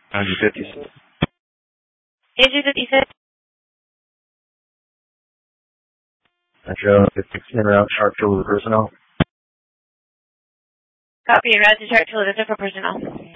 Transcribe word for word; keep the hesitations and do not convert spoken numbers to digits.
Angie fifty-six. Angie fifty-six. Metro fifty-six, en route, chart to personnel. Copy, en route to chart to the different personnel.